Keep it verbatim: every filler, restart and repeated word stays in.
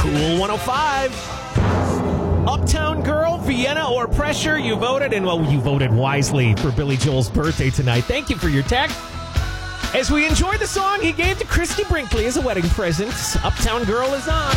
Cool one oh five. Uptown Girl, Vienna or Pressure. You voted, and well, you voted wisely for Billy Joel's birthday tonight. Thank you for your text. As we enjoy the song he gave to Christy Brinkley as a wedding present, Uptown Girl is on.